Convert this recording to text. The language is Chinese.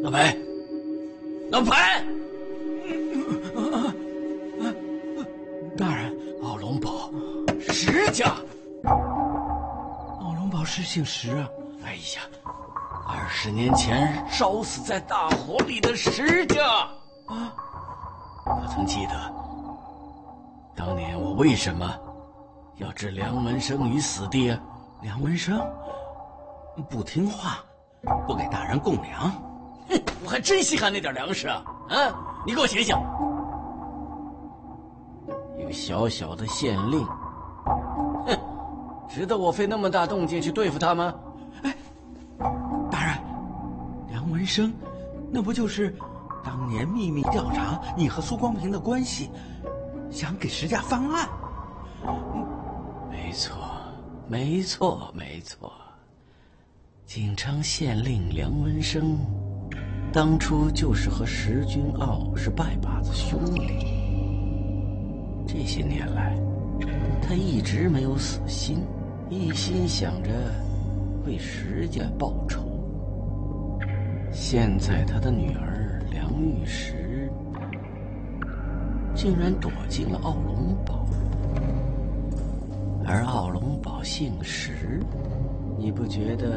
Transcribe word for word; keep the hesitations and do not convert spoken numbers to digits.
老裴，老裴！ 大人， 奥龙堡，石家。 奥龙堡是姓石啊！ 哎呀，二十年前烧死在大火里的石家啊！ 可曾记得当年我为什么要置梁文生于死地啊？ 梁文生不听话，不给大人供粮。 哼，我还真稀罕那点粮食啊！啊，你给我醒醒！一个小小的县令，哼，值得我费那么大动静去对付他吗？ 哎，大人，梁文生，那不就是当年秘密调查你和苏光平的关系，想给石家翻案？ 没错，没错，没错。锦昌县令梁文生，当初就是和石君傲是拜把子兄弟。这些年来，他一直没有死心，一心想着为石家报仇。现在他的女儿梁玉石竟然躲进了奥龙堡，而奥龙堡姓石，你不觉得